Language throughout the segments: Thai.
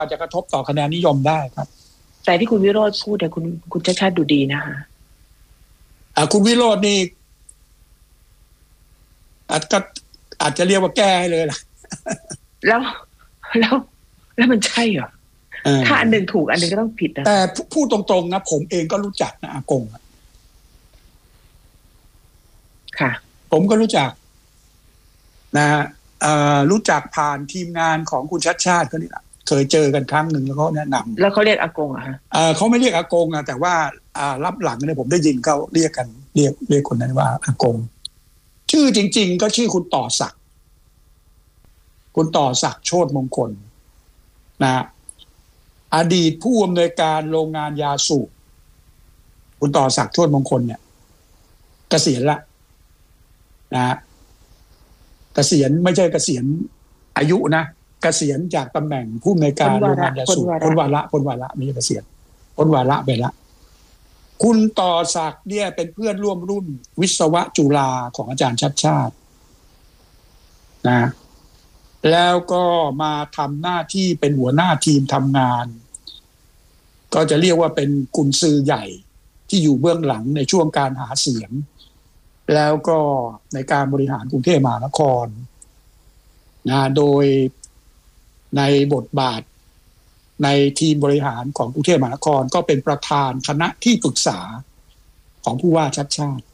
อาจจะกระทบต่อคะแนนนิยมได้ครับแต่ที่คุณวิโรจน์พูดแต่คุณชาติดูดีนะคะคุณวิโรจน์นี่อาจจะเรียกว่าแก้ให้เลยล่ะแล้วมันใช่เหรอถ้าอันหนึ่งถูกอันหนึ่งก็ต้องผิดนะแต่พูดตรงๆนะผมเองก็รู้จักนะอากงค่ะผมก็รู้จักนะรู้จักผ่านทีมงานของคุณชัดชาติเขานี่แหละเคยเจอกันครั้งหนึ่งแล้วเขาแนะนำแล้วเขาเรียกอากงอะฮะเขาไม่เรียกอากงอะแต่ว่ารับหลังเนี่ยผมได้ยินเขาเรียกกันเรียกคนนั้นว่าอากงชื่อจริงๆก็ชื่อคุณต่อศักดิ์โชติมงคลนะอดีตผู้อำนวยการโรงงานยาสูบคุณต่อศักดิ์โชติมงคลเนี่ยเกษียณละนะเกษียณไม่ใช่เกษียณอายุนะเกษียณจากตำแหน่งผู้อำนวยการโรงงานยาสูบพ้นวาระไม่ใช่เกษียณพ้นวาระไปละคุณต่อศักดิ์เนี่ยเป็นเพื่อนร่วมรุ่นวิศวะจุฬาของอาจารย์ชัดชาตินะแล้วก็มาทำหน้าที่เป็นหัวหน้าทีมทำงานก็จะเรียกว่าเป็นกุญซือใหญ่ที่อยู่เบื้องหลังในช่วงการหาเสียงแล้วก็ในการบริหารกรุงเทพมหานครนะโดยในบทบาทในทีมบริหารของกรุงเทพมหานครก็เป็นประธานคณะที่ปรึกษาของผู้ว่าชัดชาติ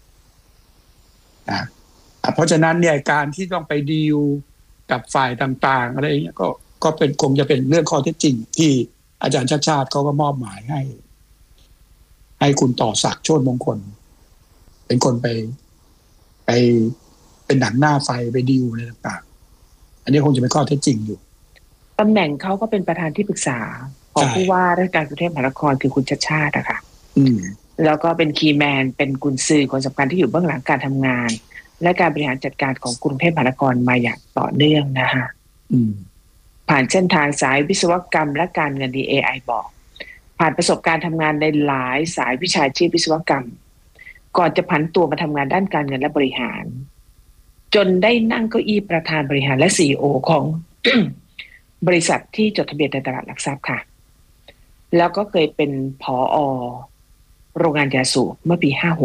นะเพราะฉะนั้นเนี่ยการที่ต้องไปดีลกับฝ่ายต่างๆอะไรอย่างเงี้ยก็เป็นคงจะเป็นเรื่องข้อเท็จจริงที่อาจารย์ชัดชาติเขาก็มอบหมายให้คุณต่อศักดิ์โชติมงคลเป็นคนไปเป็นหนังหน้าไฟไปดีลอะไรต่างๆอันนี้คงจะเป็นข้อเท็จจริงอยู่ตำแหน่งเขาก็เป็นประธานที่ปรึกษาของผู้ว่าราชการกรุงเทพมหานครคือคุณชัดชาตินะคะแล้วก็เป็นคีย์แมนเป็นกุญซือคนสำคัญที่อยู่เบื้องหลังการทำงานและการบริหารจัดการของกรุงเทพมหานครมาอย่างต่อเนื่องนะคะผ่านเส้นทางสายวิศวกรรมและการเงิน DAI บอกผ่านประสบการณ์ทำงานในหลายสายวิชาชีพวิศวกรรมก่อนจะผันตัวมาทำงานด้านการเงินและบริหารจนได้นั่งเก้าอี้ประธานบริหารและ CEO ของ บริษัทที่จดทะเบียนในตลาดหลักทรัพย์ค่ะแล้วก็เคยเป็นผอ.โรงงานยาสูบเมื่อปี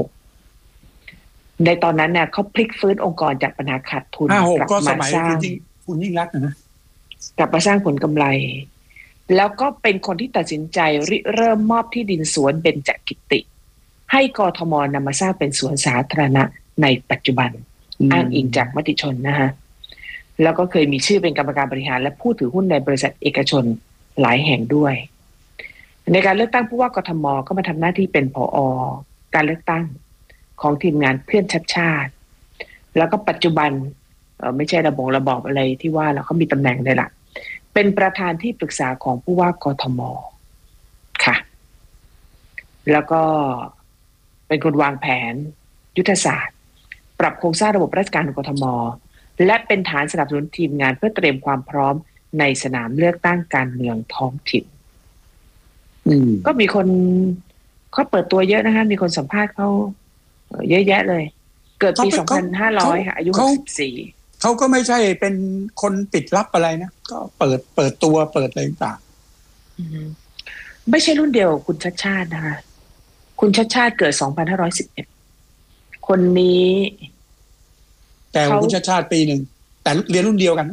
56ในตอนนั้นเนี่ยเขาพลิกฟื้นองค์กรจากปัญหาขาดทุนกลับมาสร้างคุณยิ่งรักนะกลับมาสร้างผลกำไรแล้วก็เป็นคนที่ตัดสินใจเริ่มมอบที่ดินสวนเบญจกิติให้กทม.นำมาสร้างเป็นสวนสาธารณะในปัจจุบันอ้างอิงจากมติชนนะฮะแล้วก็เคยมีชื่อเป็นกรรมการบริหารและผู้ถือหุ้นในบริษัทเอกชนหลายแห่งด้วยในการเลือกตั้งผู้ว่ากทม.ก็มาทำหน้าที่เป็นผอ.การเลือกตั้งของทีมงานเพื่อนชัดชาติแล้วก็ปัจจุบันไม่ใช่ระบอบอะไรที่ว่าแล้วเขามีตำแหน่งเลยล่ะเป็นประธานที่ปรึกษาของผู้ว่ากทม.ค่ะแล้วก็เป็นคนวางแผนยุทธศาสตร์ปรับโครงสร้างระบบราชการของกทม.และเป็นฐานสนับสนุนทีมงานเพื่อเตรียมความพร้อมในสนามเลือกตั้งการเมืองท้องถิ่นก็มีคนเขาเปิดตัวเยอะนะคะมีคนสัมภาษณ์เขาเยอะแยะเลยเกิดปี2500ค่ะอายุ64 เขาก็ไม่ใช่เป็นคนปิดลับอะไรนะก็เปิดตัวเปิดอะไรต่างไม่ใช่รุ่นเดียวคุณชัดชาตินะคะคุณชัดชาติเกิด2511คนนี้แต่คุณชัดชาติปีหนึ่งแต่เรียนรุ่นเดียวกัน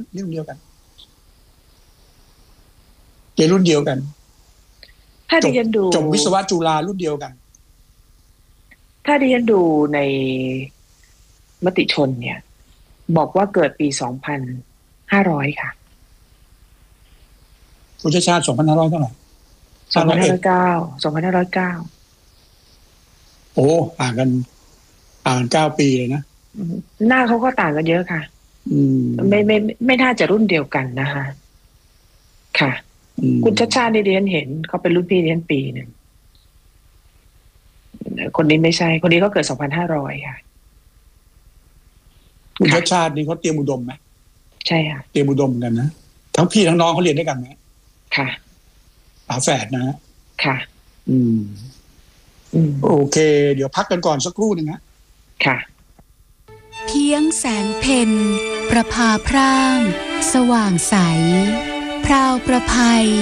ถ้าดิฉันดูจบวิศวะจุฬารุ่นเดียวกันถ้าดิฉันดูในมติชนเนี่ยบอกว่าเกิดปี2500ค่ะคุณชัดชาติ2500เท่าไหร่ 2509 โอ้ห่างกัน9 ปีเลยนะหน้าเขาก็ต่างกันเยอะค่ะไม่น่าจะรุ่นเดียวกันนะคะค่ะคุณชัดชาติเรียนเห็นเขาเป็นรุ่นพี่เรียนปีหนึ่งคนนี้ไม่ใช่คนนี้ก็เกิด2500ค่ะคุณชัดชาตินี่เขาเตรียมอุดมไหมใช่ค่ะเตรียมอุดมกันนะทั้งพี่ทั้งน้องเขาเรียนด้วยกันไหมค่ะฝาแฝดนะค่ะโอเคเดี๋ยวพักกันก่อนสักครู่นึงนะค่ะเพียงแสงเพ็ญประภาพร่างสว่างใสพราวประภัย